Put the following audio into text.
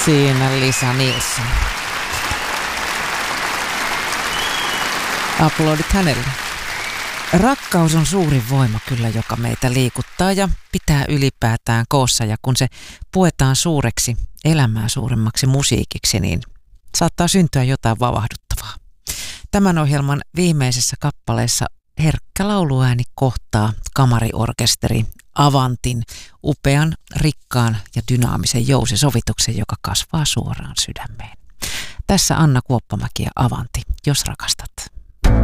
Siinä Lisa Nilsson. Aplodit hänelle. Rakkaus on suuri voima kyllä, joka meitä liikuttaa ja pitää ylipäätään koossa. Ja kun se puetaan suureksi, elämää suuremmaksi musiikiksi, niin saattaa syntyä jotain vavahduttavaa. Tämän ohjelman viimeisessä kappaleessa herkkä lauluääni kohtaa kamariorkesteri Avantin upean, rikkaan ja dynaamisen jousisovituksen, joka kasvaa suoraan sydämeen. Tässä Anna Kuoppamäki ja Avanti, jos rakastat.